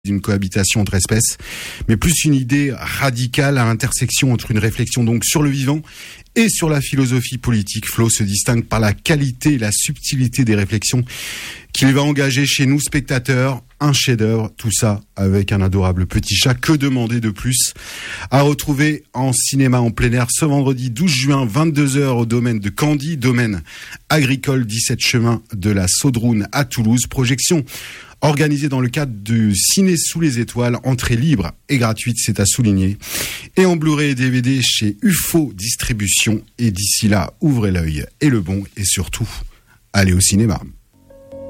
d'une cohabitation entre espèces, mais plus une idée radicale à l'intersection entre une réflexion donc sur le vivant et sur la philosophie politique. Flo se distingue par la qualité et la subtilité des réflexions qu'il va engager chez nous spectateurs. Un chef-d'œuvre, tout ça avec un adorable petit chat. Que demander de plus? À retrouver en cinéma en plein air ce vendredi 12 juin, 22h au domaine de Candy, domaine agricole 17 chemin de la Saudroune à Toulouse. Projection organisée dans le cadre du Ciné sous les étoiles, entrée libre et gratuite, c'est à souligner. Et en Blu-ray et DVD chez UFO Distribution. Et d'ici là, ouvrez l'œil et le bon, et surtout, allez au cinéma.